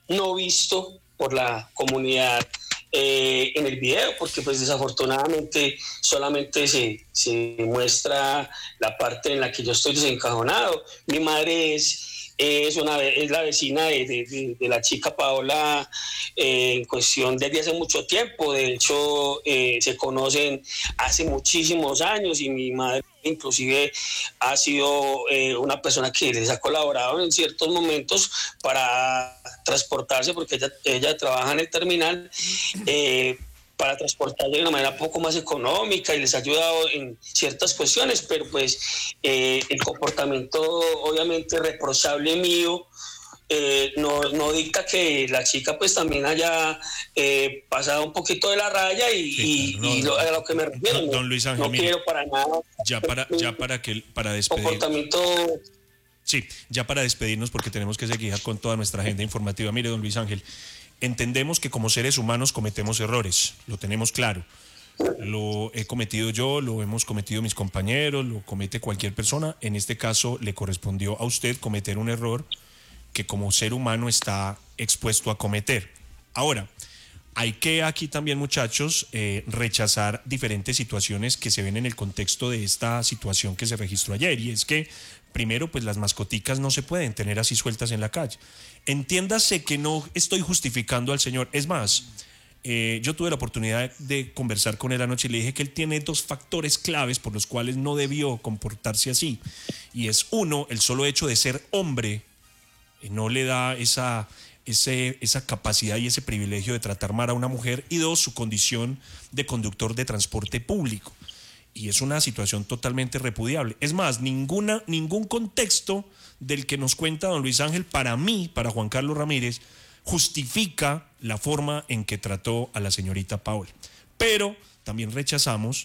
no visto por la comunidad en el video, porque pues desafortunadamente solamente se muestra la parte en la que yo estoy desencajonado. Mi madre es la vecina de la chica Paola en cuestión desde hace mucho tiempo. De hecho, se conocen hace muchísimos años y mi madre inclusive ha sido una persona que les ha colaborado en ciertos momentos para transportarse, porque ella trabaja en el terminal, para transportarse de una manera poco más económica, y les ha ayudado en ciertas cuestiones, pero pues el comportamiento obviamente reprochable mío no dicta que la chica pues también haya pasado un poquito de la raya Sí, claro, a lo que me refiero. don Luis Ángel, no mire, quiero para nada para despedir. comportamiento. Sí, ya para despedirnos, porque tenemos que seguir con toda nuestra agenda informativa. Mire, don Luis Ángel, entendemos que como seres humanos cometemos errores, lo tenemos claro. Lo he cometido yo, lo hemos cometido mis compañeros, lo comete cualquier persona. En este caso le correspondió a usted cometer un error que como ser humano está expuesto a cometer. Ahora, hay que aquí también, muchachos, rechazar diferentes situaciones que se ven en el contexto de esta situación que se registró ayer, y es que primero, pues las mascoticas no se pueden tener así sueltas en la calle. Entiéndase que no estoy justificando al señor, es más, yo tuve la oportunidad de conversar con él anoche y le dije que él tiene dos factores claves por los cuales no debió comportarse así, y es uno, el solo hecho de ser hombre no le da esa capacidad y ese privilegio de tratar mal a una mujer, y dos, su condición de conductor de transporte público. Y es una situación totalmente repudiable. Es más, ningún contexto del que nos cuenta don Luis Ángel, para mí, para Juan Carlos Ramírez, justifica la forma en que trató a la señorita Paola. Pero también rechazamos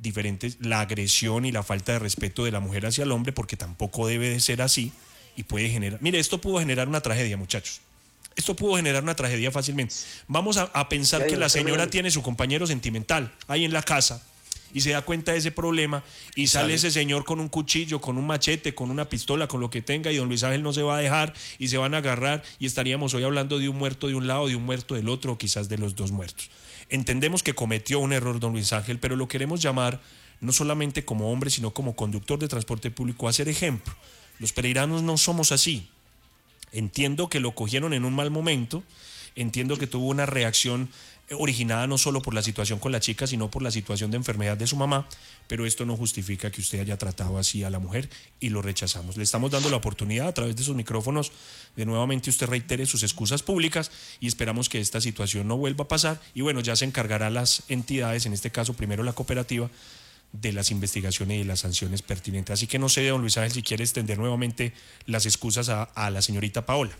la agresión y la falta de respeto de la mujer hacia el hombre, porque tampoco debe de ser así, y puede generar... Mire, esto pudo generar una tragedia, muchachos. Esto pudo generar una tragedia fácilmente. Vamos a pensar que la señora tiene su compañero sentimental ahí en la casa y se da cuenta de ese problema y sale ese señor con un cuchillo, con un machete, con una pistola, con lo que tenga, y don Luis Ángel no se va a dejar y se van a agarrar, y estaríamos hoy hablando de un muerto de un lado, de un muerto del otro, o quizás de los dos muertos. Entendemos que cometió un error don Luis Ángel, pero lo queremos llamar no solamente como hombre, sino como conductor de transporte público, a ser ejemplo. Los pereiranos no somos así. Entiendo que lo cogieron en un mal momento, entiendo que tuvo una reacción originada no solo por la situación con la chica, sino por la situación de enfermedad de su mamá, pero esto no justifica que usted haya tratado así a la mujer, y lo rechazamos. Le estamos dando la oportunidad a través de sus micrófonos de nuevamente usted reitere sus excusas públicas, y esperamos que esta situación no vuelva a pasar, y bueno, ya se encargarán las entidades, en este caso primero la cooperativa, de las investigaciones y de las sanciones pertinentes. Así que no sé, don Luis Ángel, si quiere extender nuevamente las excusas a la señorita Paola.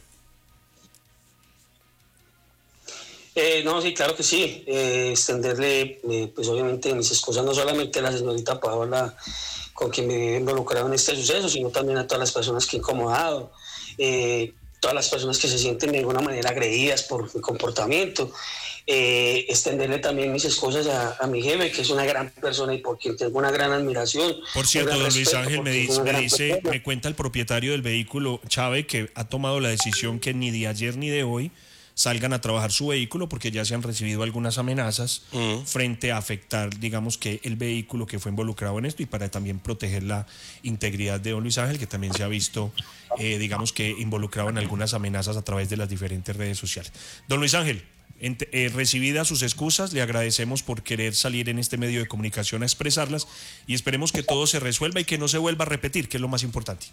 No, sí, claro que sí. Extenderle, pues obviamente, mis excusas no solamente a la señorita Paola, con quien me he involucrado en este suceso, sino también a todas las personas que he incomodado, todas las personas que se sienten de alguna manera agredidas por mi comportamiento. Extenderle también mis excusas a mi jefe, que es una gran persona y por quien tengo una gran admiración. Por cierto, don Luis Ángel, me cuenta el propietario del vehículo, Chávez, que ha tomado la decisión que ni de ayer ni de hoy salgan a trabajar su vehículo, porque ya se han recibido algunas amenazas frente a afectar, digamos, que el vehículo que fue involucrado en esto, y para también proteger la integridad de don Luis Ángel, que también se ha visto, digamos, que involucrado en algunas amenazas a través de las diferentes redes sociales. Don Luis Ángel, recibidas sus excusas, le agradecemos por querer salir en este medio de comunicación a expresarlas, y esperemos que todo se resuelva y que no se vuelva a repetir, que es lo más importante.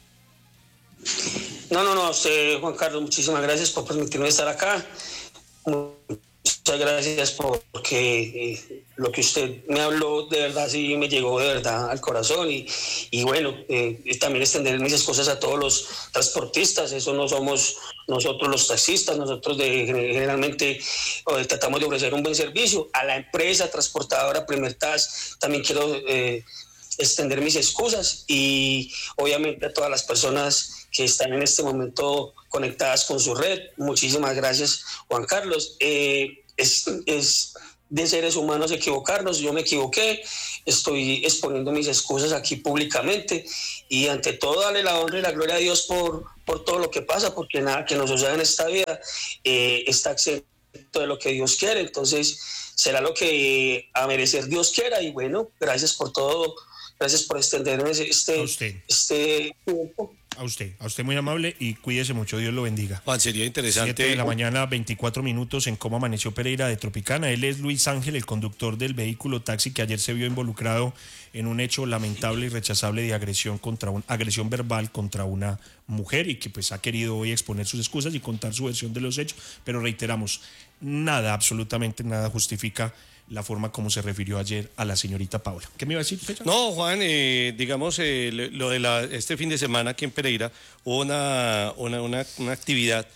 No, usted, Juan Carlos, muchísimas gracias por permitirme estar acá. Muchas gracias porque lo que usted me habló de verdad sí me llegó de verdad al corazón, y bueno, también extender mis excusas a todos los transportistas. Eso no somos nosotros los taxistas, nosotros generalmente tratamos de ofrecer un buen servicio. A la empresa transportadora Primertas también quiero extender mis excusas, y obviamente a todas las personas que están en este momento conectadas con su red. Muchísimas gracias, Juan Carlos. Es de seres humanos equivocarnos. Yo me equivoqué, estoy exponiendo mis excusas aquí públicamente y ante todo darle la honra y la gloria a Dios por todo lo que pasa, porque nada que nos suceda en esta vida está exento de lo que Dios quiere. Entonces será lo que a merecer Dios quiera. Y bueno, gracias por todo, gracias por extenderme este tiempo. A usted muy amable y cuídese mucho, Dios lo bendiga. Juan, sería interesante. 7 de la mañana, 24 minutos en cómo amaneció Pereira de Tropicana. Él es Luis Ángel, el conductor del vehículo taxi que ayer se vio involucrado en un hecho lamentable y rechazable de agresión verbal contra una mujer y que pues ha querido hoy exponer sus excusas y contar su versión de los hechos, pero reiteramos, nada, absolutamente nada justifica la forma como se refirió ayer a la señorita Paula. ¿Qué me iba a decir, Fecha? No, Juan, digamos, lo de este fin de semana aquí en Pereira hubo una actividad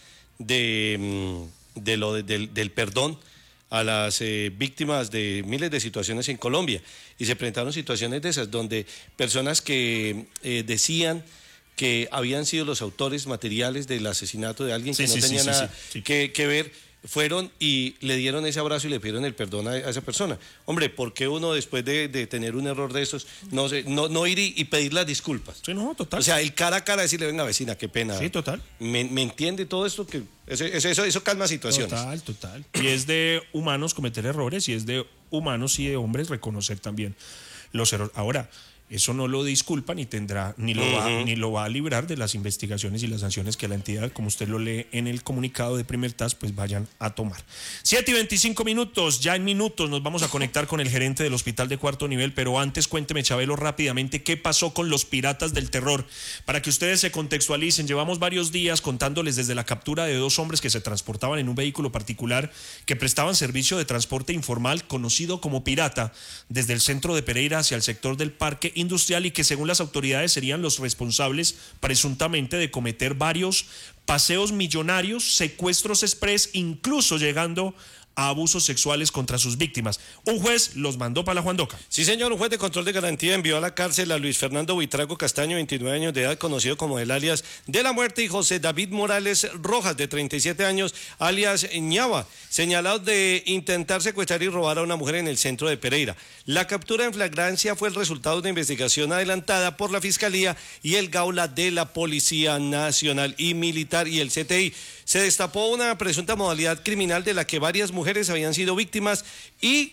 del perdón a las víctimas de miles de situaciones en Colombia. Y se presentaron situaciones de esas, donde personas que decían que habían sido los autores materiales del asesinato de alguien que no tenía nada que ver, fueron y le dieron ese abrazo y le pidieron el perdón a esa persona. Hombre, ¿por qué uno después de tener un error de esos no ir y pedir las disculpas? Sí, no, total. O sea, el cara a cara decirle, venga vecina, qué pena. Sí, total. ¿Me entiende todo esto? Que eso calma situaciones. Total. Y es de humanos cometer errores y es de humanos y de hombres reconocer también los errores. Ahora, eso no lo disculpa ni lo va a librar de las investigaciones y las sanciones que la entidad, como usted lo lee en el comunicado de Primer TAS, pues vayan a tomar. 7:25 minutos, ya en minutos nos vamos a conectar con el gerente del hospital de cuarto nivel, pero antes cuénteme, Chabelo, rápidamente qué pasó con los piratas del terror, para que ustedes se contextualicen. Llevamos varios días contándoles desde la captura de 2 hombres que se transportaban en un vehículo particular que prestaban servicio de transporte informal conocido como pirata desde el centro de Pereira hacia el sector del Parque Industrial y que según las autoridades serían los responsables presuntamente de cometer varios paseos millonarios, secuestros express, incluso llegando a abusos sexuales contra sus víctimas. Un juez los mandó para la Juandoca. Sí, señor, un juez de control de garantía envió a la cárcel a Luis Fernando Buitrago Castaño, 29 años de edad, conocido como el alias de la muerte, y José David Morales Rojas, de 37 años, alias Ñaba, señalados de intentar secuestrar y robar a una mujer en el centro de Pereira. La captura en flagrancia fue el resultado de una investigación adelantada por la Fiscalía y el Gaula de la Policía Nacional y Militar y el CTI. Se destapó una presunta modalidad criminal de la que varias mujeres habían sido víctimas y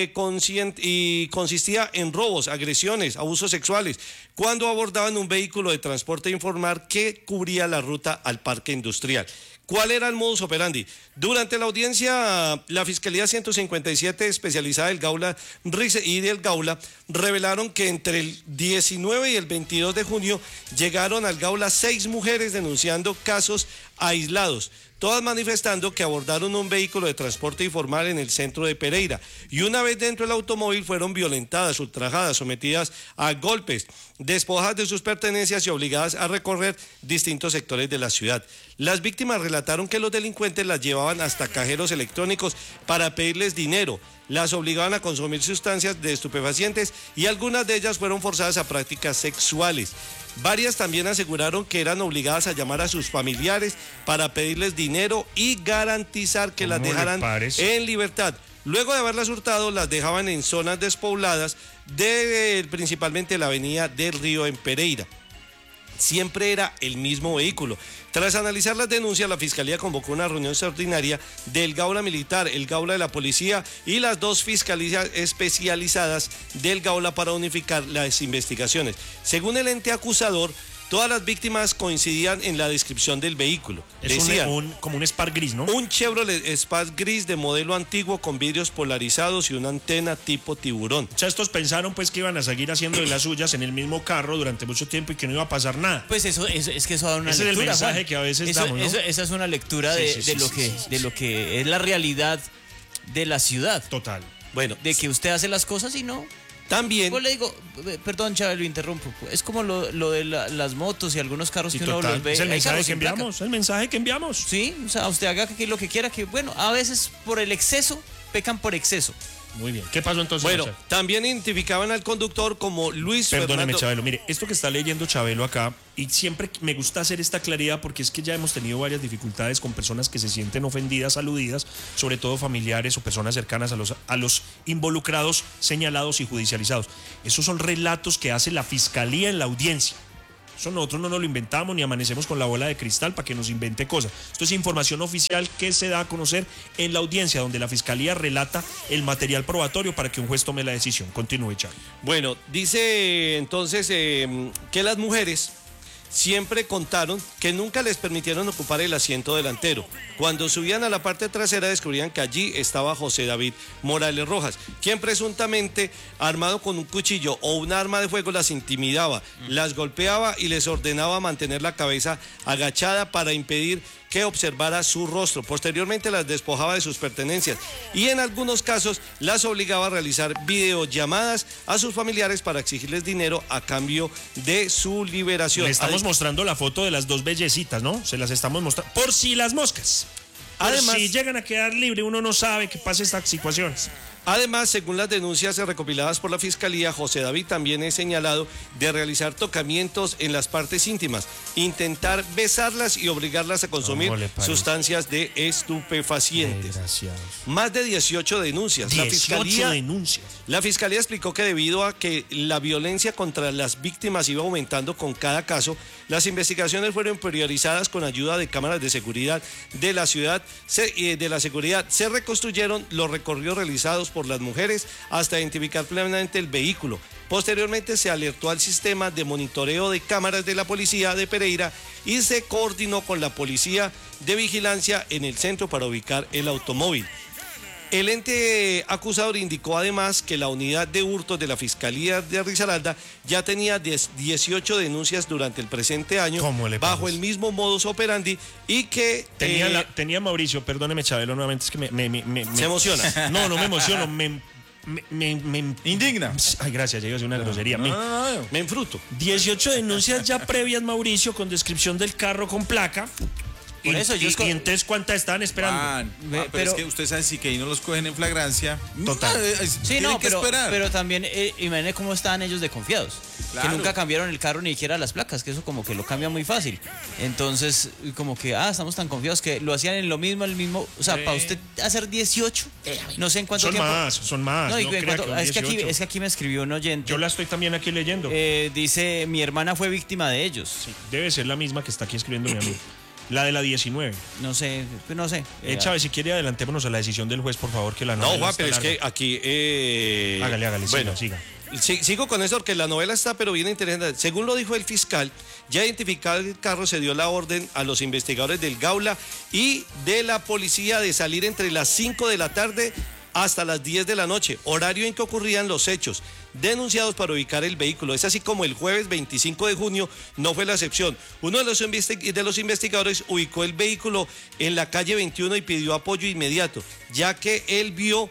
consistía en robos, agresiones, abusos sexuales, cuando abordaban un vehículo de transporte informal que cubría la ruta al Parque Industrial. ¿Cuál era el modus operandi? Durante la audiencia, la Fiscalía 157 especializada del Gaula y del Gaula revelaron que entre el 19 y el 22 de junio llegaron al Gaula 6 mujeres denunciando casos aislados, todas manifestando que abordaron un vehículo de transporte informal en el centro de Pereira y una vez dentro del automóvil fueron violentadas, ultrajadas, sometidas a golpes, despojadas de sus pertenencias y obligadas a recorrer distintos sectores de la ciudad. Las víctimas relataron que los delincuentes las llevaban hasta cajeros electrónicos para pedirles dinero, las obligaban a consumir sustancias de estupefacientes y algunas de ellas fueron forzadas a prácticas sexuales. Varias también aseguraron que eran obligadas a llamar a sus familiares para pedirles dinero y garantizar que las dejaran en libertad. Luego de haberlas hurtado, las dejaban en zonas despobladas, principalmente la avenida del Río en Pereira. Siempre era el mismo vehículo. Tras analizar las denuncias, la Fiscalía convocó una reunión extraordinaria del Gaula Militar, el Gaula de la Policía y las 2 fiscalías especializadas del Gaula para unificar las investigaciones. Según el ente acusador, todas las víctimas coincidían en la descripción del vehículo. Decían, como un Spark gris, ¿no? Un Chevrolet Spark gris de modelo antiguo con vidrios polarizados y una antena tipo tiburón. O sea, estos pensaron pues que iban a seguir haciendo de las suyas en el mismo carro durante mucho tiempo y que no iba a pasar nada. Pues eso es que eso da una lectura. Ese es el mensaje, Juan, que a veces damos, ¿no? Esa es una lectura de lo que es la realidad de la ciudad. Total. Bueno, de que usted hace las cosas y no. También. Pues le digo, perdón, Chávez, lo interrumpo. Es como lo de las motos y algunos carros que uno los ve. Es el mensaje que enviamos, el mensaje que enviamos. Sí, o sea, usted haga lo que quiera, que bueno, a veces por el exceso pecan por exceso. Muy bien. ¿Qué pasó entonces? Bueno, Chabelo? también identificaban al conductor como Luis Perdóneme, Fernando. Chabelo. Mire, esto que está leyendo Chabelo acá, y siempre me gusta hacer esta claridad porque es que ya hemos tenido varias dificultades con personas que se sienten ofendidas, aludidas, sobre todo familiares o personas cercanas a los involucrados, señalados y judicializados. Esos son relatos que hace la Fiscalía en la audiencia. Eso nosotros no nos lo inventamos ni amanecemos con la bola de cristal para que nos invente cosas. Esto es información oficial que se da a conocer en la audiencia, donde la Fiscalía relata el material probatorio para que un juez tome la decisión. Continúe, Chávez. Bueno, dice entonces que las mujeres siempre contaron que nunca les permitieron ocupar el asiento delantero. Cuando subían a la parte trasera descubrían que allí estaba José David Morales Rojas, quien presuntamente armado con un cuchillo o un arma de fuego las intimidaba, las golpeaba y les ordenaba mantener la cabeza agachada para impedir que observara su rostro. Posteriormente las despojaba de sus pertenencias y en algunos casos las obligaba a realizar videollamadas a sus familiares para exigirles dinero a cambio de su liberación. Le estamos mostrando la foto de las dos bellecitas, ¿no? Se las estamos mostrando. Por si las moscas. Además, si llegan a quedar libres, uno no sabe qué pasa estas situaciones. Además, según las denuncias recopiladas por la Fiscalía, José David también es señalado de realizar tocamientos en las partes íntimas, intentar besarlas y obligarlas a consumir sustancias de estupefacientes. Más de 18 denuncias. 18 denuncias. La Fiscalía explicó que debido a que la violencia contra las víctimas iba aumentando con cada caso, las investigaciones fueron priorizadas con ayuda de cámaras de seguridad de la ciudad, se reconstruyeron los recorridos realizados por las mujeres hasta identificar plenamente el vehículo. Posteriormente se alertó al sistema de monitoreo de cámaras de la policía de Pereira y se coordinó con la policía de vigilancia en el centro para ubicar el automóvil. El ente acusador indicó además que la unidad de hurtos de la Fiscalía de Risaralda ya tenía 18 denuncias durante el presente año bajo el mismo modus operandi y que... Tenía Mauricio, perdóneme Chabelo nuevamente, es que se emociona. No me emociono, me indigna. Ay, gracias, ya iba a ser una grosería. Me enfruto. 18 denuncias ya previas, Mauricio, con descripción del carro con placa. Por eso y entonces, ¿cuántas estaban esperando? Pero es que ustedes saben si que ahí no los cogen en flagrancia. Total. Sí, no, pero también imagínense cómo estaban ellos desconfiados. Claro. Que nunca cambiaron el carro ni siquiera las placas, que eso como que lo cambia muy fácil. Entonces, como que, estamos tan confiados que lo hacían en lo mismo, o sea, para usted hacer 18, no sé en cuánto tiempo. Son más. No, es que aquí me escribió un oyente. Yo la estoy también aquí leyendo. Dice, mi hermana fue víctima de ellos. Sí, debe ser la misma que está aquí escribiendo mi amigo. La de la 19. No sé. Chávez, si quiere adelantémonos a la decisión del juez, por favor, que la novela No, Juan, está pero larga. es que aquí... Hágale, bueno, siga. Sigo con eso porque la novela está pero bien interesante. Según lo dijo el fiscal, ya identificado el carro se dio la orden a los investigadores del Gaula y de la policía de salir entre las 5 de la tarde hasta las 10 de la noche, horario en que ocurrían los hechos, denunciados para ubicar el vehículo. Es así como el jueves 25 de junio no fue la excepción. Uno de los investigadores ubicó el vehículo en la calle 21 y pidió apoyo inmediato, ya que él vio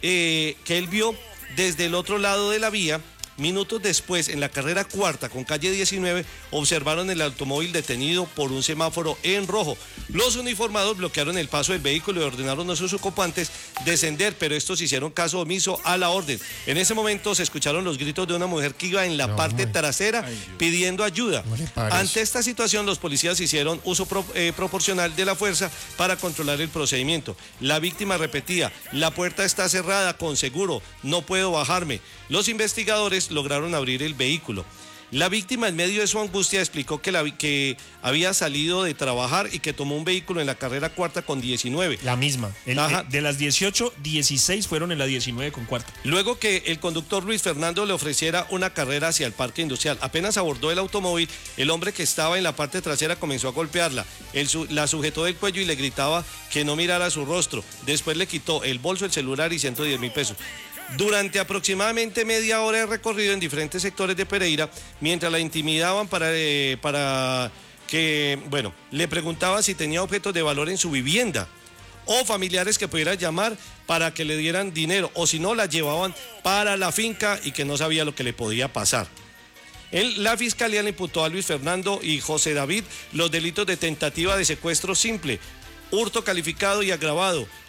desde el otro lado de la vía. Minutos después, en la carrera cuarta con calle 19, observaron el automóvil detenido por un semáforo en rojo. Los uniformados bloquearon el paso del vehículo y ordenaron a sus ocupantes descender, pero estos hicieron caso omiso a la orden. En ese momento se escucharon los gritos de una mujer que iba en la parte trasera pidiendo ayuda. Ante esta situación, los policías hicieron uso proporcional de la fuerza para controlar el procedimiento. La víctima repetía, la puerta está cerrada con seguro, no puedo bajarme. Los investigadores lograron abrir el vehículo. La víctima, en medio de su angustia, explicó que había salido de trabajar y que tomó un vehículo en la carrera cuarta con 19. La misma. De las 18, 16 fueron en la 19 con cuarta. Luego que el conductor Luis Fernando le ofreciera una carrera hacia el parque industrial. Apenas abordó el automóvil, el hombre que estaba en la parte trasera comenzó a golpearla. La sujetó del cuello y le gritaba que no mirara su rostro. Después le quitó el bolso, el celular y 110.000 pesos. Durante aproximadamente media hora de recorrido en diferentes sectores de Pereira, mientras la intimidaban para que, le preguntaba si tenía objetos de valor en su vivienda o familiares que pudieran llamar para que le dieran dinero, o si no, la llevaban para la finca y que no sabía lo que le podía pasar. La Fiscalía le imputó a Luis Fernando y José David los delitos de tentativa de secuestro simple, hurto calificado y agravado,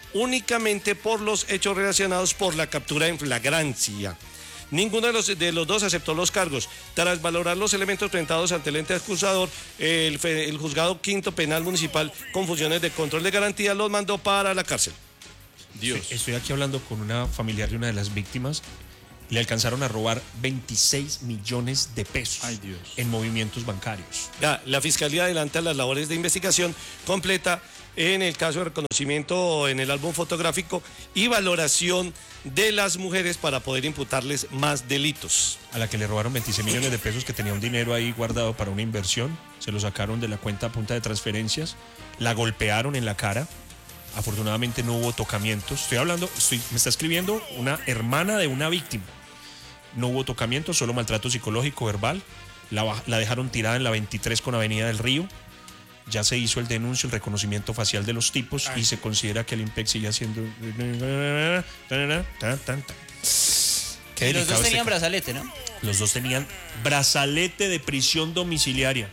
únicamente por los hechos relacionados por la captura en flagrancia. Ninguno de los dos aceptó los cargos. Tras valorar los elementos presentados ante el ente acusador, el juzgado quinto penal municipal con funciones de control de garantía los mandó para la cárcel. Dios. Estoy aquí hablando con una familiar de una de las víctimas. Le alcanzaron a robar 26 millones de pesos en movimientos bancarios. La Fiscalía adelanta las labores de investigación completa en el caso de reconocimiento en el álbum fotográfico y valoración de las mujeres para poder imputarles más delitos. A la que le robaron 26 millones de pesos, que tenía un dinero ahí guardado para una inversión, se lo sacaron de la cuenta a punta de transferencias, la golpearon en la cara. Afortunadamente no hubo tocamientos. Me está escribiendo una hermana de una víctima. No hubo tocamientos, solo maltrato psicológico, verbal. La dejaron tirada en la 23 con Avenida del Río. Ya se hizo el denuncio, el reconocimiento facial de los tipos y se considera que el IMPEC sigue haciendo... Qué los dos tenían brazalete, ¿no? Los dos tenían brazalete de prisión domiciliaria.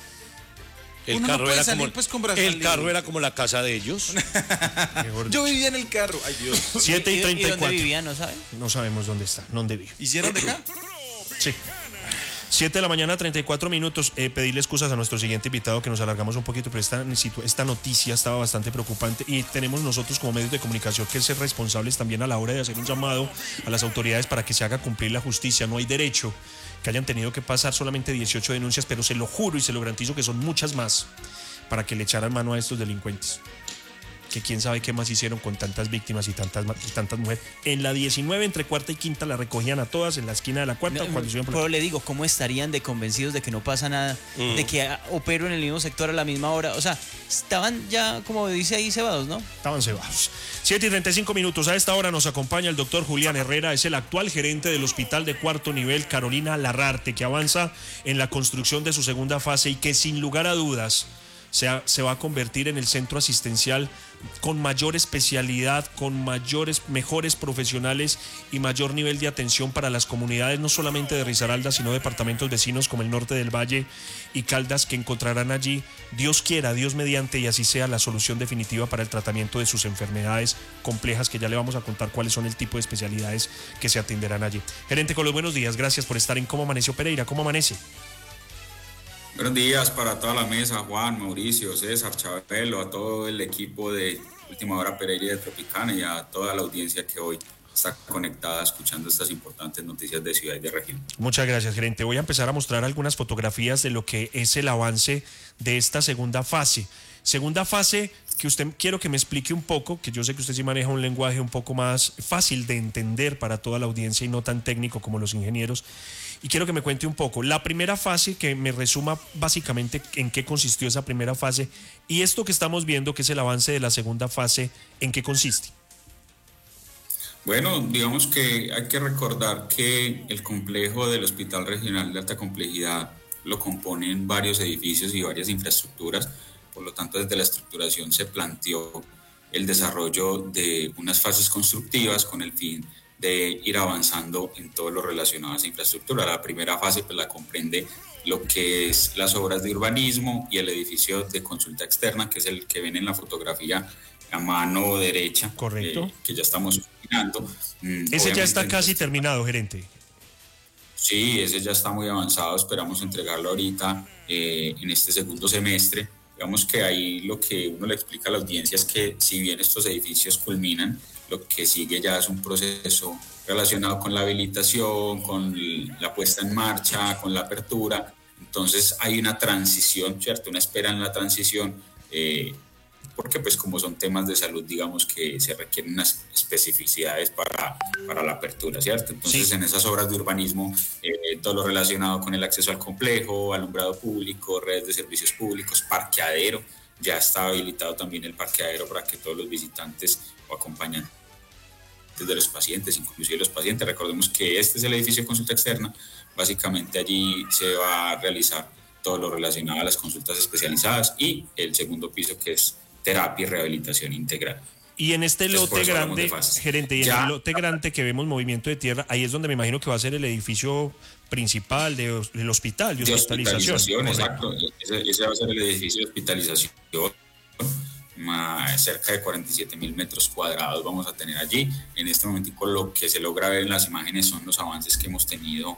El carro era como la casa de ellos. Yo vivía en el carro. Ay, Dios. 7:34. ¿Y dónde vivía? ¿No saben? No sabemos dónde está, dónde vive. ¿Hicieron de acá? Sí. 7 de la mañana, 34 minutos. Pedirle excusas a nuestro siguiente invitado que nos alargamos un poquito, pero esta noticia estaba bastante preocupante y tenemos nosotros como medios de comunicación que ser responsables también a la hora de hacer un llamado a las autoridades para que se haga cumplir la justicia. No hay derecho que hayan tenido que pasar solamente 18 denuncias, pero se lo juro y se lo garantizo que son muchas más para que le echaran mano a estos delincuentes. Que quién sabe qué más hicieron con tantas víctimas y tantas mujeres. En la 19, entre cuarta y quinta, la recogían a todas en la esquina de la cuarta. Pero le digo, ¿cómo estarían de convencidos de que no pasa nada? De que opero en el mismo sector a la misma hora. O sea, estaban ya, como dice ahí, cebados, ¿no? Estaban cebados. 7:35 minutos. A esta hora nos acompaña el doctor Julián Herrera. Es el actual gerente del Hospital de Cuarto Nivel Carolina Larrarte, que avanza en la construcción de su segunda fase y que sin lugar a dudas se va a convertir en el centro asistencial con mayor especialidad, con mejores profesionales y mayor nivel de atención para las comunidades, no solamente de Risaralda, sino departamentos vecinos como el norte del Valle y Caldas, que encontrarán allí, Dios quiera, Dios mediante, y así sea, la solución definitiva para el tratamiento de sus enfermedades complejas, que ya le vamos a contar cuáles son el tipo de especialidades que se atenderán allí. Gerente, con los buenos días, gracias por estar en ¿Cómo Amaneció Pereira? ¿Cómo amanece? Buenos días para toda la mesa, Juan, Mauricio, César, Chabelo, a todo el equipo de Última Hora Pereira y de Tropicana y a toda la audiencia que hoy está conectada escuchando estas importantes noticias de ciudad y de región. Muchas gracias, gerente. Voy a empezar a mostrar algunas fotografías de lo que es el avance de esta segunda fase. Segunda fase que usted quiero que me explique un poco, que yo sé que usted sí maneja un lenguaje un poco más fácil de entender para toda la audiencia y no tan técnico como los ingenieros. Y quiero que me cuente un poco la primera fase, que me resuma básicamente en qué consistió esa primera fase, y esto que estamos viendo, que es el avance de la segunda fase, ¿en qué consiste? Bueno, digamos que hay que recordar que el complejo del Hospital Regional de Alta Complejidad lo componen varios edificios y varias infraestructuras, por lo tanto desde la estructuración se planteó el desarrollo de unas fases constructivas con el fin de ir avanzando en todo lo relacionado a esa infraestructura. La primera fase pues la comprende lo que es las obras de urbanismo y el edificio de consulta externa, que es el que ven en la fotografía a mano derecha. Correcto. Que ya estamos terminando. Ese ya está casi terminado, gerente. Sí, ese ya está muy avanzado, esperamos entregarlo ahorita en este segundo semestre. Digamos que ahí lo que uno le explica a la audiencia es que si bien estos edificios culminan, lo que sigue ya es un proceso relacionado con la habilitación, con la puesta en marcha, con la apertura. Entonces hay una transición, ¿cierto? Una espera en la transición, porque pues como son temas de salud, digamos que se requieren unas especificidades para la apertura, ¿cierto? Entonces sí. En esas obras de urbanismo, todo lo relacionado con el acceso al complejo, alumbrado público, redes de servicios públicos, parqueadero, ya está habilitado también el parqueadero para que todos los visitantes o acompañantes de los pacientes, inclusive los pacientes, recordemos que este es el edificio de consulta externa, básicamente allí se va a realizar todo lo relacionado a las consultas especializadas y el segundo piso que es terapia y rehabilitación integral. Y en este lote grande, gerente, y en el lote grande que vemos movimiento de tierra, ahí es donde me imagino que va a ser el edificio principal del hospital, de hospitalización. Exacto, ese va a ser el edificio de hospitalización. cerca de 47.000 metros cuadrados vamos a tener allí. En este momento lo que se logra ver en las imágenes son los avances que hemos tenido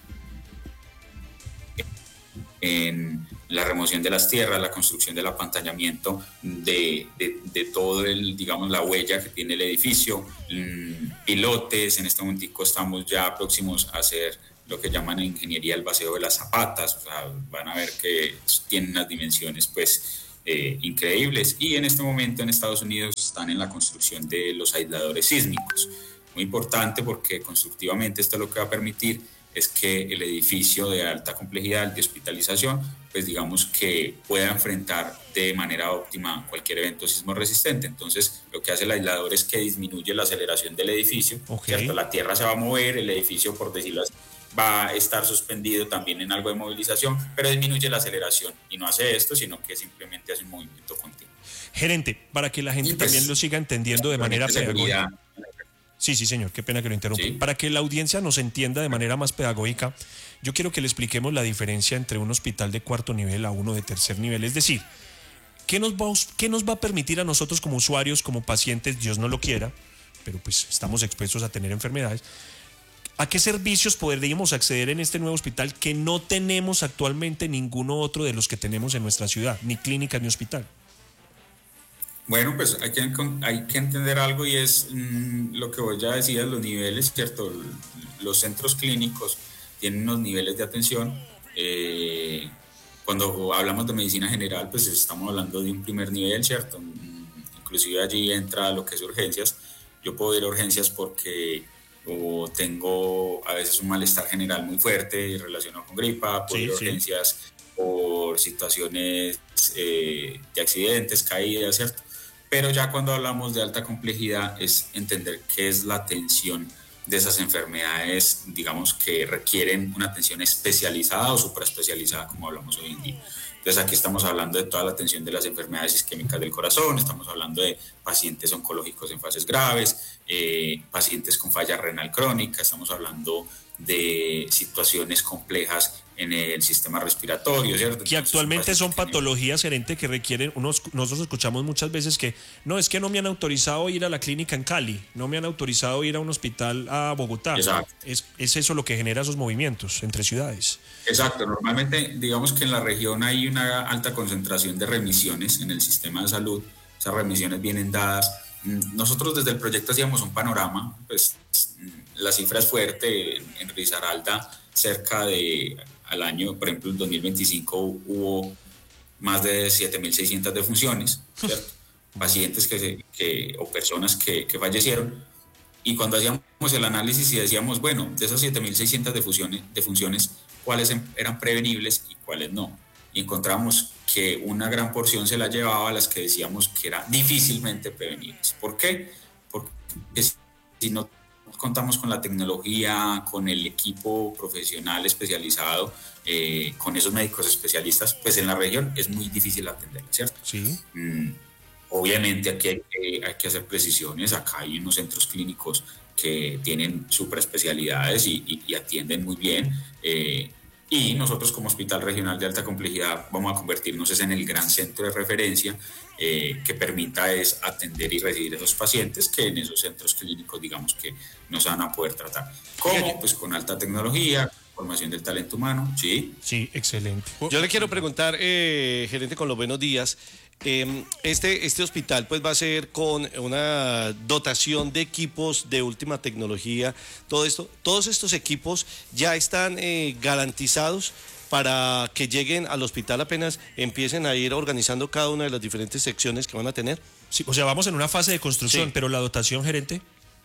en la remoción de las tierras, la construcción del apantallamiento de todo digamos, la huella que tiene el edificio, pilotes. En este momento estamos ya próximos a hacer lo que llaman en ingeniería el vacío de las zapatas. O sea, van a ver que tienen unas dimensiones pues increíbles, y en este momento en Estados Unidos están en la construcción de los aisladores sísmicos. Muy importante, porque constructivamente esto lo que va a permitir es que el edificio de alta complejidad de hospitalización, pues digamos que pueda enfrentar de manera óptima cualquier evento sismo resistente. Entonces, lo que hace el aislador es que disminuye la aceleración del edificio, ¿cierto? La tierra se va a mover, el edificio, por decirlo así, va a estar suspendido también en algo de movilización, pero disminuye la aceleración y no hace esto, sino que simplemente hace un movimiento continuo. Gerente, para que la gente pues, también lo siga entendiendo de manera pedagógica. Sí, señor, qué pena que lo interrumpa. Sí. Para que la audiencia nos entienda de manera más pedagógica, yo quiero que le expliquemos la diferencia entre un hospital de cuarto nivel a uno de tercer nivel. Es decir, ¿qué nos va a permitir a nosotros como usuarios, como pacientes, Dios no lo quiera, pero pues estamos expuestos a tener enfermedades? ¿A qué servicios podríamos acceder en este nuevo hospital que no tenemos actualmente ninguno otro de los que tenemos en nuestra ciudad, ni clínica ni hospital? Bueno, pues hay que entender algo, y es lo que vos ya decías, los niveles, ¿cierto? Los centros clínicos tienen unos niveles de atención. Cuando hablamos de medicina general, pues estamos hablando de un primer nivel, ¿cierto? Inclusive allí entra lo que es urgencias. Yo puedo ir a urgencias porque o tengo a veces un malestar general muy fuerte relacionado con gripa, puedo ir a urgencias por situaciones de accidentes, caídas, ¿cierto? Pero ya cuando hablamos de alta complejidad es entender qué es la atención de esas enfermedades, digamos, que requieren una atención especializada o supraespecializada, como hablamos hoy en día. Entonces aquí estamos hablando de toda la atención de las enfermedades isquémicas del corazón, estamos hablando de pacientes oncológicos en fases graves, pacientes con falla renal crónica, estamos hablando de situaciones complejas en el sistema respiratorio, ¿cierto? Que actualmente son patologías, gerente, que requieren, nosotros escuchamos muchas veces que no, es que no me han autorizado ir a la clínica en Cali, no me han autorizado ir a un hospital a Bogotá. Exacto. Es eso lo que genera esos movimientos entre ciudades. Exacto, normalmente digamos que en la región hay una alta concentración de remisiones en el sistema de salud. Esas remisiones vienen dadas. Nosotros desde el proyecto hacíamos un panorama, pues la cifra es fuerte. En Risaralda, cerca de al año, por ejemplo, en 2025 hubo más de 7.600 defunciones, ¿cierto? Pacientes o personas que fallecieron. Y cuando hacíamos el análisis y decíamos, bueno, de esas 7.600 defunciones, ¿cuáles eran prevenibles y cuáles no? Y encontramos que una gran porción se la llevaba a las que decíamos que eran difícilmente prevenibles. ¿Por qué? Porque si no contamos con la tecnología, con el equipo profesional especializado, con esos médicos especialistas, pues en la región es muy difícil atenderla, ¿cierto? Sí. Obviamente aquí hay que hacer precisiones. Acá hay unos centros clínicos que tienen super especialidades y atienden muy bien. Y nosotros como Hospital Regional de Alta Complejidad vamos a convertirnos en el gran centro de referencia que permita atender y recibir a esos pacientes que en esos centros clínicos, digamos, que no se van a poder tratar. ¿Cómo? Pues con alta tecnología, formación del talento humano, ¿sí? Sí, excelente. Yo le quiero preguntar, gerente, con los buenos días. Este hospital pues va a ser con una dotación de equipos de última tecnología, todo esto. ¿Todos estos equipos ya están garantizados para que lleguen al hospital apenas empiecen a ir organizando cada una de las diferentes secciones que van a tener? Sí, o sea, vamos en una fase de construcción, Sí. pero la dotación, gerente.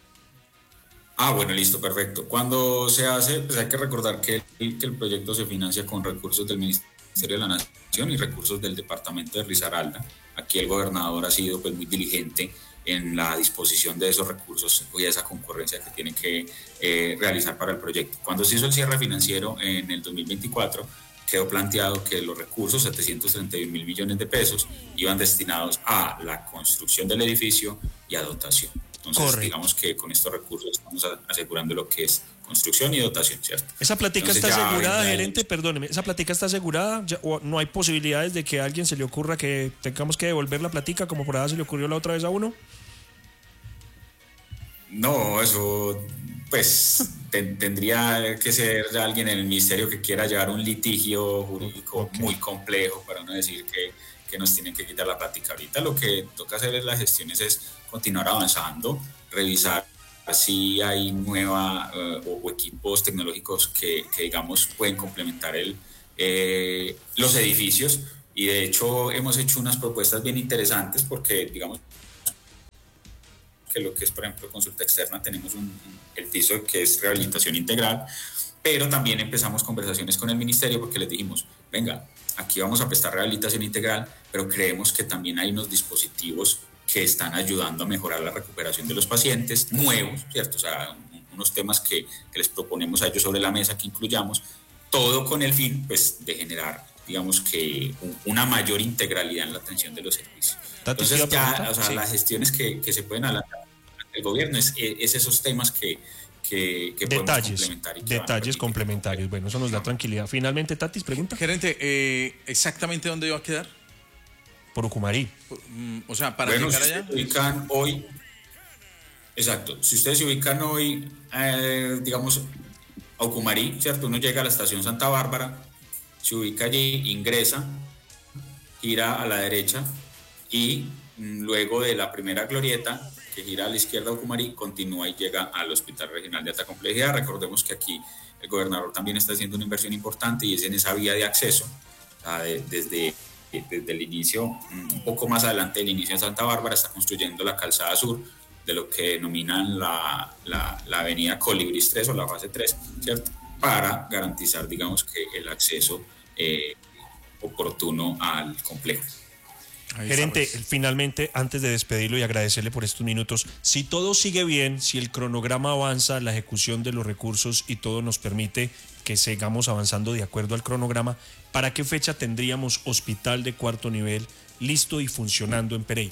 Bueno, listo, perfecto. Cuando se hace, pues hay que recordar que el proyecto se financia con recursos del Ministerio de la Nación y recursos del departamento de Risaralda. Aquí el gobernador ha sido pues muy diligente en la disposición de esos recursos y esa concurrencia que tiene que realizar para el proyecto. Cuando se hizo el cierre financiero en el 2024, quedó planteado que los recursos, 731.000 millones de pesos, iban destinados a la construcción del edificio y a dotación. Entonces, Correcto. digamos que con estos recursos estamos asegurando lo que es construcción y dotación, ¿cierto? ¿Esa plática Entonces, está ya asegurada, vendrá gerente? Perdóneme, ¿esa plática está asegurada? ¿O no hay posibilidades de que a alguien se le ocurra que tengamos que devolver la plática como por allá se le ocurrió la otra vez a uno? No, eso pues tendría que ser alguien en el ministerio que quiera llevar un litigio jurídico muy complejo para no decir que nos tienen que quitar la plática. Ahorita lo que toca hacer en las gestiones es continuar avanzando, revisar si hay nueva o equipos tecnológicos que digamos pueden complementar los edificios, y de hecho hemos hecho unas propuestas bien interesantes porque digamos que lo que es, por ejemplo, consulta externa, tenemos el piso que es rehabilitación integral, pero también empezamos conversaciones con el ministerio porque les dijimos, venga, aquí vamos a prestar rehabilitación integral, pero creemos que también hay unos dispositivos que están ayudando a mejorar la recuperación de los pacientes nuevos, ¿cierto? O sea, unos temas que les proponemos a ellos sobre la mesa que incluyamos, todo con el fin, pues, de generar, digamos que una mayor integralidad en la atención de los servicios. Entonces ya, o sea, sí, las gestiones que se pueden adelantar el gobierno es esos temas que podemos complementar. Y detalles complementarios. Bueno, eso nos da tranquilidad. Finalmente, Tatis, pregunta. Gerente, ¿exactamente dónde va a quedar? Por Ucumarí. O sea, para bueno, llegar si allá. Se ubican hoy, exacto, si ustedes se ubican hoy, digamos, a Ucumarí, ¿cierto? Uno llega a la estación Santa Bárbara, se ubica allí, ingresa, gira a la derecha y luego de la primera glorieta, que gira a la izquierda a Ucumarí, continúa y llega al Hospital Regional de Alta Complejidad. Recordemos que aquí el gobernador también está haciendo una inversión importante y es en esa vía de acceso, desde el inicio, un poco más adelante del inicio de Santa Bárbara, está construyendo la calzada sur de lo que denominan la avenida Colibris 3 o la fase 3, ¿cierto? Para garantizar, digamos, que el acceso oportuno al complejo. Gerente, finalmente, antes de despedirlo y agradecerle por estos minutos, si todo sigue bien, si el cronograma avanza, la ejecución de los recursos y todo nos permite que sigamos avanzando de acuerdo al cronograma, ¿para qué fecha tendríamos hospital de cuarto nivel listo y funcionando en Pereira?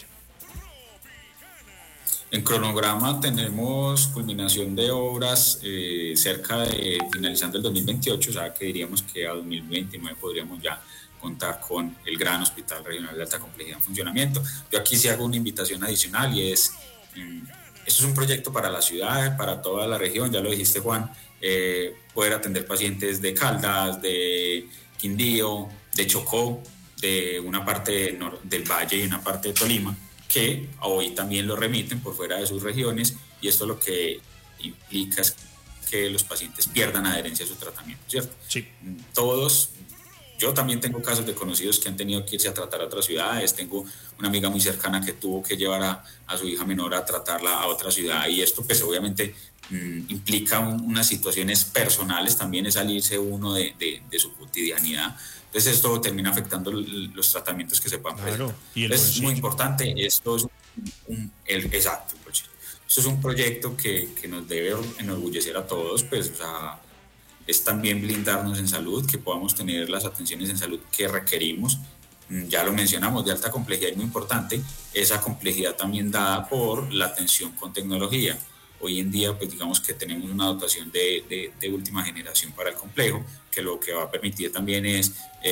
En cronograma tenemos culminación de obras cerca de finalizando el 2028, o sea que diríamos que a 2029 podríamos ya contar con el gran Hospital Regional de Alta Complejidad en funcionamiento. Yo aquí sí hago una invitación adicional y esto es un proyecto para la ciudad, para toda la región, ya lo dijiste, Juan, poder atender pacientes de Caldas, de Quindío, de Chocó, de una parte del Valle y una parte de Tolima, que hoy también lo remiten por fuera de sus regiones, y esto lo que implica es que los pacientes pierdan adherencia a su tratamiento, ¿cierto? Sí. Yo también tengo casos de conocidos que han tenido que irse a tratar a otras ciudades. Tengo una amiga muy cercana que tuvo que llevar a su hija menor a tratarla a otra ciudad, y esto pues obviamente implica unas situaciones personales también, es salirse uno de su cotidianidad. Entonces esto termina afectando los tratamientos que se puedan presentar. Es muy importante, esto es exacto, esto es un proyecto que nos debe enorgullecer a todos, pues, o sea, es también blindarnos en salud, que podamos tener las atenciones en salud que requerimos. Ya lo mencionamos, de alta complejidad, es muy importante, esa complejidad también dada por la atención con tecnología. Hoy en día, pues digamos que tenemos una dotación de última generación para el complejo, que lo que va a permitir también es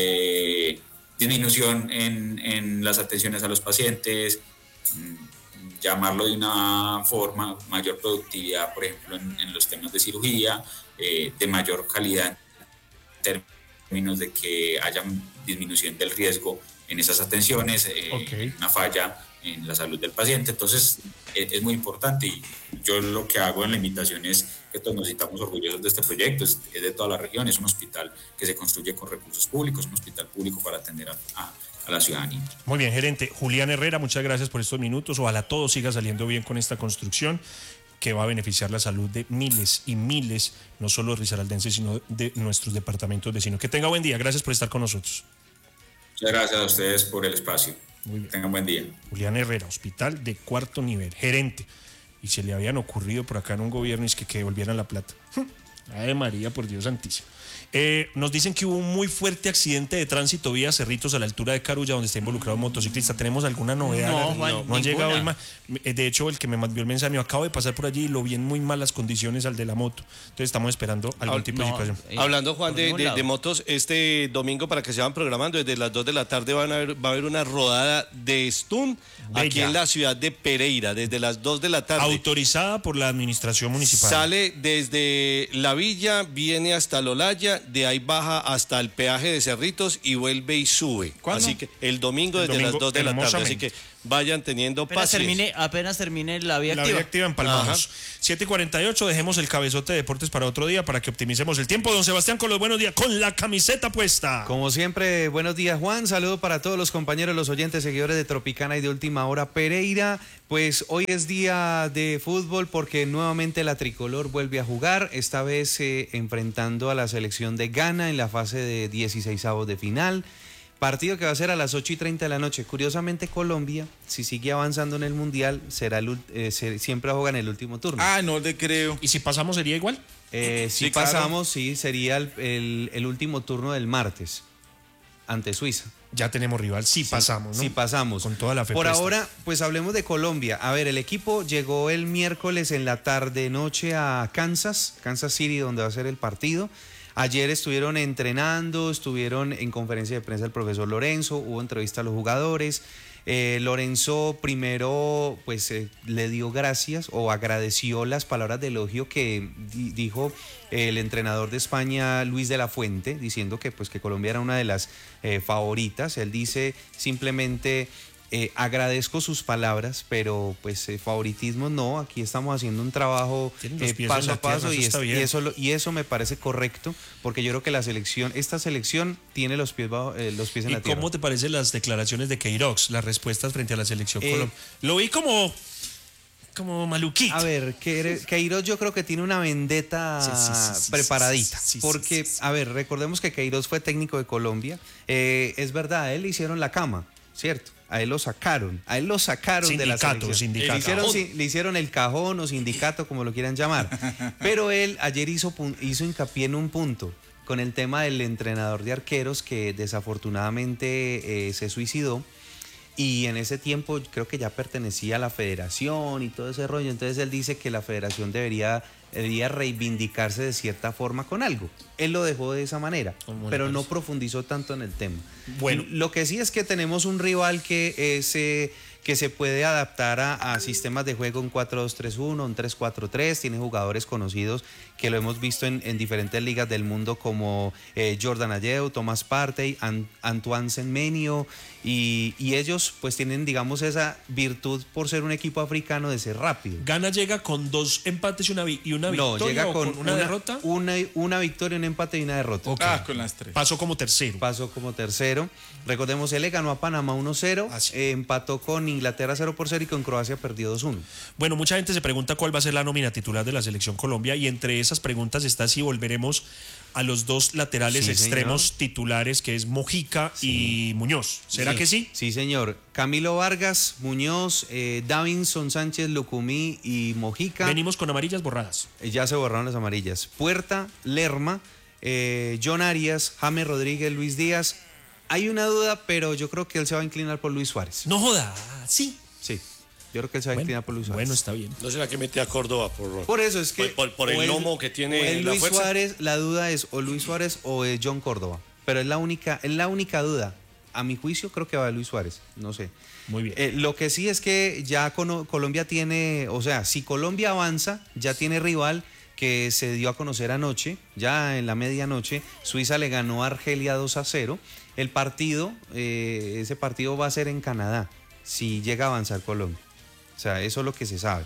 disminución en las atenciones a los pacientes, llamarlo de una forma, mayor productividad, por ejemplo, en los temas de cirugía, de mayor calidad en términos de que haya disminución del riesgo en esas atenciones, una falla en la salud del paciente. Entonces es muy importante, y yo lo que hago en la invitación es que todos nos sintamos orgullosos de este proyecto. Es de toda la región, es un hospital que se construye con recursos públicos, un hospital público para atender a la ciudadanía. Muy bien, gerente. Julián Herrera, muchas gracias por estos minutos. Ojalá todo siga saliendo bien con esta construcción, que va a beneficiar la salud de miles y miles, no solo risaraldenses, sino de nuestros departamentos vecinos. Que tenga buen día. Gracias por estar con nosotros. Muchas gracias a ustedes por el espacio. Muy bien. Tengan buen día. Julián Herrera, hospital de cuarto nivel, gerente. Y se le habían ocurrido por acá en un gobierno es que devolvieran la plata. Ay, María, por Dios santísimo. Nos dicen que hubo un muy fuerte accidente de tránsito vía Cerritos a la altura de Carulla, donde está involucrado un motociclista. ¿Tenemos alguna novedad? No, Juan, no han llegado hoy ninguna. más. De hecho, el que me envió el mensaje, me acabo de pasar por allí y lo vi en muy malas condiciones al de la moto. Entonces estamos esperando algún tipo de situación. Hablando, Juan, por ningún lado. de motos, este domingo para que se van programando, desde las 2 de la tarde va a haber una rodada de Stun aquí Bella. en la ciudad de Pereira, desde las 2 de la tarde. Autorizada por la administración municipal. Sale desde La Villa, viene hasta Lolaya, de ahí baja hasta el peaje de Cerritos y vuelve y sube. ¿Cuándo? Así que el domingo El desde domingo, las 2 de la tarde. Así hermosamente. que vayan teniendo paciencia. Apenas termine la vía La activa. vía activa empalmamos. 7:48, dejemos el cabezote de deportes para otro día para que optimicemos el tiempo. Don Sebastián, con los buenos días, con la camiseta puesta. Como siempre, buenos días, Juan. Saludo para todos los compañeros, los oyentes, seguidores de Tropicana y de Última Hora Pereira. Pues hoy es día de fútbol porque nuevamente la tricolor vuelve a jugar, esta vez enfrentando a la selección de Ghana en la fase de 16avos de final. Partido que va a ser a las 8:30 de la noche. Curiosamente, Colombia, si sigue avanzando en el Mundial, siempre juega en el último turno. Ah, no le creo. ¿Y si pasamos sería igual? Si sí, claro. pasamos, sí, sería el último turno del martes ante Suiza. Ya tenemos rival, sí pasamos, ¿no? Sí pasamos. Con toda la fe Por puesta. ahora, pues hablemos de Colombia. A ver, el equipo llegó el miércoles en la tarde-noche a Kansas City, donde va a ser el partido. Ayer estuvieron entrenando, estuvieron en conferencia de prensa el profesor Lorenzo, hubo entrevista a los jugadores. Lorenzo primero pues le dio gracias o agradeció las palabras de elogio que dijo el entrenador de España, Luis de la Fuente, diciendo que pues que Colombia era una de las favoritas. Él dice simplemente agradezco sus palabras, pero pues favoritismo no, aquí estamos haciendo un trabajo Tienen los pies en paso la a paso tierra, eso está bien. y eso me parece correcto, porque yo creo que esta selección tiene los pies en ¿Y la tierra. cómo te parecen las declaraciones de Queiroz, las respuestas frente a la selección Colombia? Lo vi como maluquito. A ver, Queiroz yo creo que tiene una vendetta Sí, preparadita, sí, porque, sí. a ver, recordemos que Queiroz fue técnico de Colombia, es verdad, a él le hicieron la cama, ¿cierto? A él lo sacaron de la selección. Sindicato. Le hicieron el cajón o sindicato, como lo quieran llamar. Pero él ayer hizo hincapié en un punto, con el tema del entrenador de arqueros que desafortunadamente se suicidó. Y en ese tiempo creo que ya pertenecía a la federación y todo ese rollo. Entonces él dice que la federación debería reivindicarse de cierta forma con algo. Él lo dejó de esa manera, pero no profundizó tanto en el tema. Bueno. Lo que sí es que tenemos un rival que se puede adaptar a sistemas de juego, un 4-2-3-1, un 3-4-3, tiene jugadores conocidos que lo hemos visto en diferentes ligas del mundo como Jordan Ayew, Thomas Partey, Antoine Semenyo, y ellos pues tienen, digamos, esa virtud por ser un equipo africano de ser rápido. Ghana llega con 2 empates y una victoria. No, llega con una derrota. Una victoria, un empate y una derrota. Ok. Con las 3. Pasó como tercero. Pasó como tercero. Recordemos, él le ganó a Panamá 1-0, empató con Inglaterra 0-0 y con Croacia perdió 2-1. Bueno, mucha gente se pregunta cuál va a ser la nómina titular de la selección Colombia, y entre esas preguntas está si volveremos a los 2 laterales Sí, extremos señor. titulares, que es Mojica y Muñoz. ¿Será que sí? Sí, señor. Camilo Vargas, Muñoz, Davinson Sánchez, Lucumí y Mojica. Venimos con amarillas borradas. Ya se borraron las amarillas. Puerta, Lerma, John Arias, James Rodríguez, Luis Díaz. Hay una duda, pero yo creo que él se va a inclinar por Luis Suárez. No joda, sí. Sí, yo creo que él se va a inclinar por Luis Suárez. Bueno, está bien. ¿No será que mete a Córdoba Por eso es que por el lomo que tiene o es la Luis fuerza? Suárez, la duda es o Luis Suárez o John Córdoba, pero es la única duda. A mi juicio creo que va a Luis Suárez, no sé. Muy bien. Lo que sí es que ya Colombia tiene, o sea, si Colombia avanza, ya tiene rival que se dio a conocer anoche, ya en la medianoche. Suiza le ganó a Argelia 2-0. El partido, ese partido va a ser en Canadá, si llega a avanzar Colombia. O sea, eso es lo que se sabe.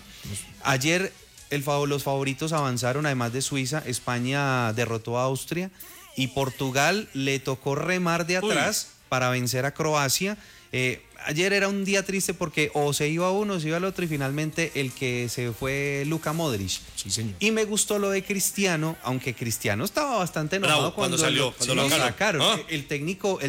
Ayer los favoritos avanzaron, además de Suiza. España derrotó a Austria y Portugal le tocó remar de atrás para vencer a Croacia. Ayer era un día triste porque o se iba uno o se iba el otro, y finalmente el que se fue Luka Modric. Sí, señor. Y me gustó lo de Cristiano, aunque Cristiano estaba bastante enojado Bravo, cuando cuando salió, lo lo sacaron. ¿Ah? El técnico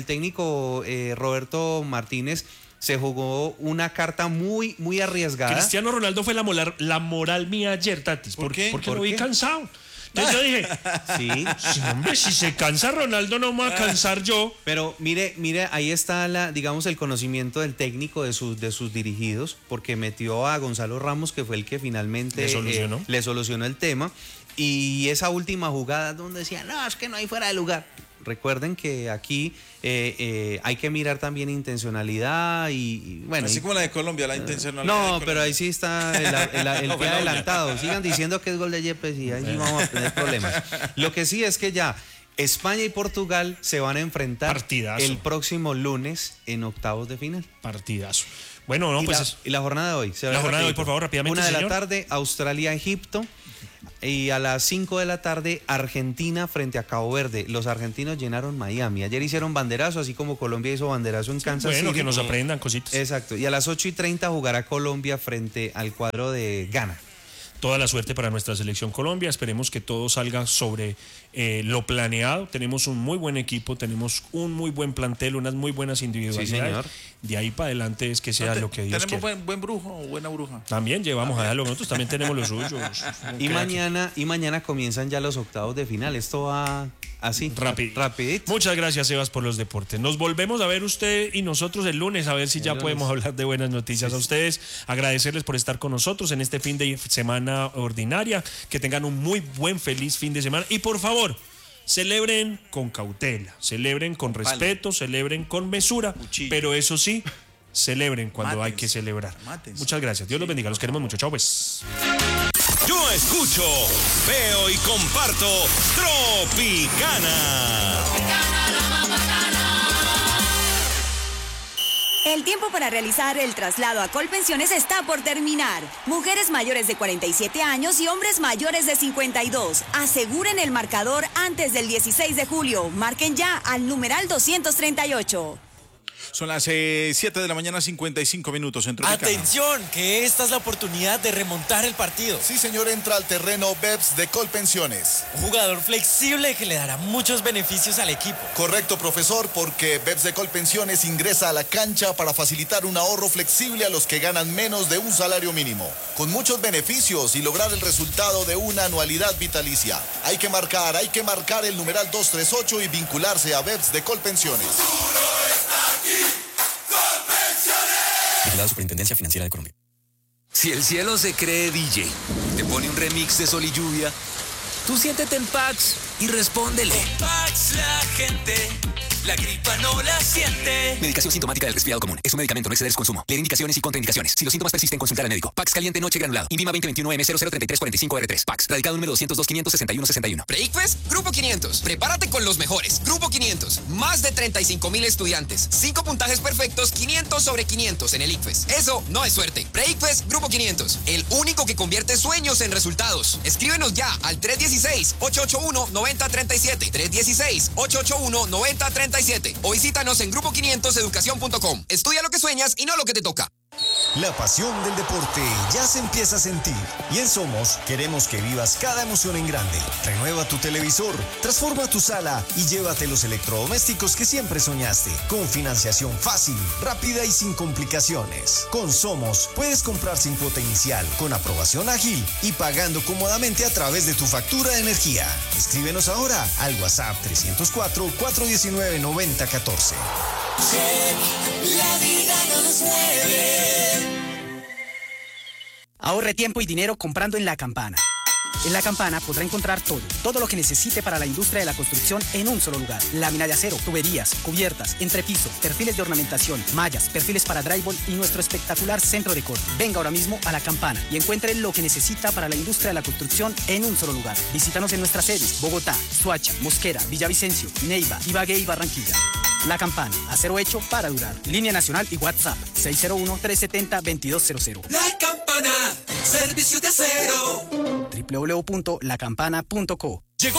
Roberto Martínez se jugó una carta muy, muy arriesgada. Cristiano Ronaldo fue la moral mía ayer, Tatis. ¿Por qué? Porque ¿Por lo vi qué? cansado. Entonces yo dije, Sí. sí, hombre, si se cansa Ronaldo, no me voy a cansar yo. Pero mire, ahí está digamos, el conocimiento del técnico de sus dirigidos, porque metió a Gonzalo Ramos, que fue el que finalmente le solucionó el tema. Y esa última jugada donde decía, no, es que no hay fuera de lugar. Recuerden que aquí hay que mirar también intencionalidad y bueno. Así como la de Colombia, la intencionalidad. No, pero ahí sí está el pie adelantado. Sigan diciendo que es gol de Yepes y ahí sí vamos a tener problemas. Lo que sí es que ya España y Portugal se van a enfrentar Partidazo. el próximo lunes en octavos de final. Partidazo. Bueno, no, pues... Y la jornada de hoy. La jornada de hoy, por favor, rápidamente, 1 de la señor. tarde, Australia-Egipto. Y a las 5 de la tarde, Argentina frente a Cabo Verde. Los argentinos llenaron Miami. Ayer hicieron banderazo, así como Colombia hizo banderazo en Kansas City. Bueno, que nos aprendan cositas. Exacto. Y a las 8:30 jugará Colombia frente al cuadro de Ghana. Toda la suerte para nuestra selección Colombia. Esperemos que todo salga sobre lo planeado. Tenemos un muy buen equipo, tenemos un muy buen plantel, unas muy buenas individualidades. Sí, señor. De ahí para adelante es que sea lo que Dios quiera. ¿Tenemos buen brujo o buena bruja? También llevamos a dejarlo. Nosotros también tenemos los suyos. Y mañana comienzan ya los octavos de final. Esto va así, rapidito. Muchas gracias, Sebas, por los deportes. Nos volvemos a ver usted y nosotros el lunes, a ver si ya podemos hablar de buenas noticias. A ustedes, agradecerles por estar con nosotros en este fin de semana ordinaria. Que tengan un muy buen, feliz fin de semana. Y por favor, celebren con cautela, celebren con respeto, celebren con mesura, pero eso sí, celebren cuando hay que celebrar. Muchas gracias. Dios los bendiga. Los queremos mucho. Chao, pues. Yo escucho, veo y comparto Tropicana. El tiempo para realizar el traslado a Colpensiones está por terminar. Mujeres mayores de 47 años y hombres mayores de 52. Aseguren el marcador antes del 16 de julio. Marquen ya al numeral 238. Son las 7 de la mañana, 55 minutos en Tropicana. Atención, que esta es la oportunidad de remontar el partido. Sí, señor, entra al terreno BEPS de Colpensiones. Un jugador flexible que le dará muchos beneficios al equipo. Correcto, profesor, porque BEPS de Colpensiones ingresa a la cancha para facilitar un ahorro flexible a los que ganan menos de un salario mínimo, con muchos beneficios y lograr el resultado de una anualidad vitalicia. Hay que marcar el numeral 238 y vincularse a BEPS de Colpensiones. La Superintendencia Financiera de Colombia. Si el cielo se cree DJ, te pone un remix de Sol y Lluvia, tú siéntete en Pax y respóndele. Con Pax la gente, la gripa no la siente. Medicación sintomática del resfriado común. Es un medicamento, no exceder su consumo. Leer indicaciones y contraindicaciones. Si los síntomas persisten, consultar al médico. Pax caliente noche granulado. Invima 2021M003345R3. Pax. Radicado número 202-561-61. Pre-ICFES, Grupo 500. Prepárate con los mejores. Grupo 500. Más de 35,000 estudiantes. 5 puntajes perfectos, 500 sobre 500 en el ICFES. Eso no es suerte. Pre-ICFES, Grupo 500. El único que convierte sueños en resultados. Escríbenos ya al 316-881-9037. 316-881-9037. O visítanos en grupo500educacion.com. Estudia lo que sueñas y no lo que te toca. La pasión del deporte ya se empieza a sentir y en Somos queremos que vivas cada emoción en grande. Renueva tu televisor, transforma tu sala y llévate los electrodomésticos que siempre soñaste. Con financiación fácil, rápida y sin complicaciones. Con Somos puedes comprar sin cuota inicial, con aprobación ágil y pagando cómodamente a través de tu factura de energía. Escríbenos ahora al WhatsApp 304-419-9014. La vida nos mueve. Ahorre tiempo y dinero comprando en La Campana. En La Campana podrá encontrar todo lo que necesite para la industria de la construcción en un solo lugar. Lámina de acero, tuberías, cubiertas, entrepiso, perfiles de ornamentación, mallas, perfiles para drywall y nuestro espectacular centro de corte. Venga ahora mismo a La Campana y encuentre lo que necesita para la industria de la construcción en un solo lugar. Visítanos en nuestras sedes: Bogotá, Soacha, Mosquera, Villavicencio, Neiva, Ibagué y Barranquilla. La Campana, acero hecho para durar. Línea nacional y WhatsApp 601-370-2200. La Campana, servicio de acero. www.lacampana.co. Llegó